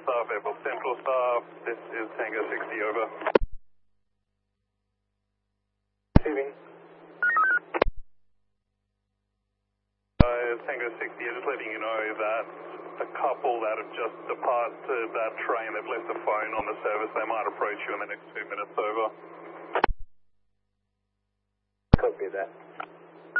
staff, Airport Central staff. This is Tango 60, over. Receiving. Tango 60, just letting you know that a couple that have just departed that train, they've left a phone on the service. They might approach you in the next 2 minutes, over. Copy that.